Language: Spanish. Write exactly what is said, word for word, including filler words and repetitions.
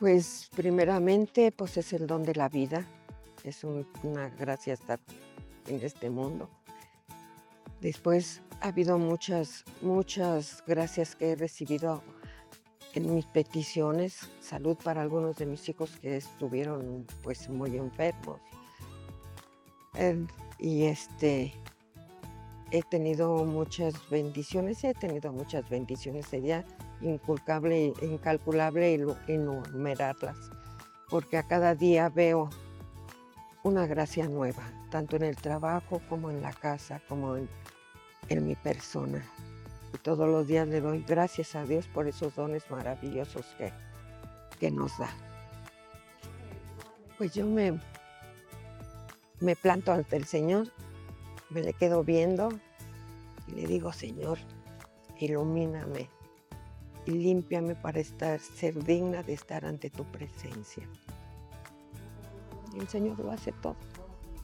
Pues, primeramente, pues, es el don de la vida, es un una gracia estar en este mundo. Después, ha habido muchas muchas gracias que he recibido en mis peticiones, salud para algunos de mis hijos que estuvieron, pues, muy enfermos. Em, y, este, he tenido muchas bendiciones, he tenido muchas bendiciones, sería inculcable incalculable enu enumerarlas, porque a cada día veo una gracia nueva, tanto en el trabajo, como en la casa, como en en mi persona. Y todos los días le doy gracias a Dios por esos dones maravillosos que que nos da. Pues, yo me me planto ante el Señor, me le quedo viendo y le digo: "Señor, ilumíname y límpiame para estar ser digna de estar ante tu presencia". Y el Señor lo hace todo.